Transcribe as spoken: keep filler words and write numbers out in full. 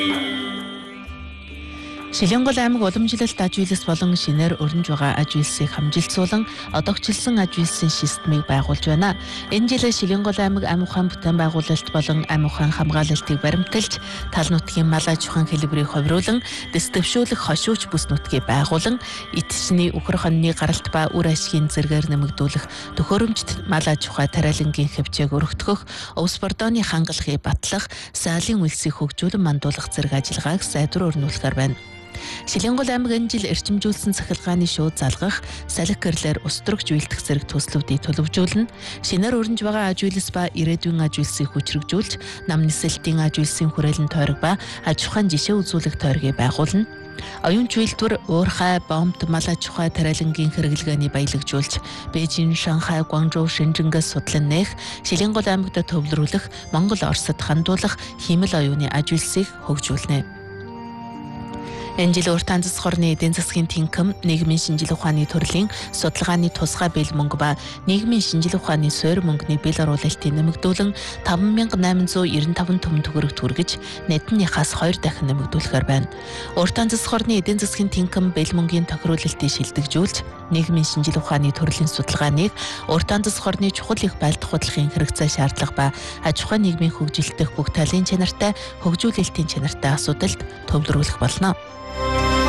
Шилэнгол аймаг уламжлалт аж үйлс болон шинээр өрнөж байгаа аж үйлсийг хамжилтсуулан одогчлсон аж үйлсийн системийг байгуулж байна. Энэ жил Шилэнгол аймаг ам ухаан бүтээн байгуулалт болон ам ухаан хамгаалалтыг баримталж, тал нутгийн мал аж ухаан хэлбэрийг ховруулан, дэс дэвшүүлэх хошууч бүс нутгийг байгуулан, итчний үхэр хоньны гаралт ба үр ашгийн зэргээр нэмэгдүүлэх, төхөөрөмжт мал аж ухаан тариалангийн хэмжээг өргөтгөх, өвс бордооны хангалахыг батлах, саалын үйлсийг хөгжүүлэн мандуулах зэрэг ажиллагааг сайдвар өрнүүлэхээр байна. Шилэнгол аймаг энэ жил эрчимжүүлсэн цахилгааны шууд залгах, салхи гэрлэр устрагч үйлдэх зэрэг төслүүдийг төлөвжүүлнэ. Шинээр өрнөж байгаа аж үйлс ба ирээдүйн аж үйлсийг хүчрхжүүлж, нам нисэлтийн аж үйлсийн хүрээлэн тойрог ба аж ухаан жишээ үзүүлэх тойргийг байгуулна. Оюун үйлдвэр, уурхай, бомб, мал аж ухаан тариалангийн хэрэглгээний баялагжуулж, Бээжин, Шанхай, Гуанчжоу, Шэнжэнгээс судлан нээх, Шилэнгол аймагт төвлөрүүлэх, Монгол Оросд хандуулах хиймэл оюуны аж үйлсийг хөгжүүлнэ. Энэ жил уртаан засаг хорны эдийн засгийн тэнхим, нийгмийн шинжлэх ухааны төрлийн судалгааны тусгай бэл мөнгө ба нийгмийн шинжлэх ухааны суурь мөнгөний бэл оруулалтыг нэмэгдүүлэн таван мянга найман зуун девяносто таван төмөн төгрөгт хүргэж, нийтнийхээс хоёр дахин нэмэгдүүлэхээр байна. Уртаан засаг хорны эдийн засгийн тэнхим бэл мөнгийн тохируулалтыг шилдэгжүүлж, нийгмийн шинжлэх ухааны төрлийн судалгааныг уртаан засаг хорны чухал их байлдах худлахын хэрэгцээ шаардлага ба аж ахуйн нийгмийн хөгжилтөх бүх талын чанартай, хөгжүүлэлтийн чанартай асуудалд төвлөрүүлэх болно.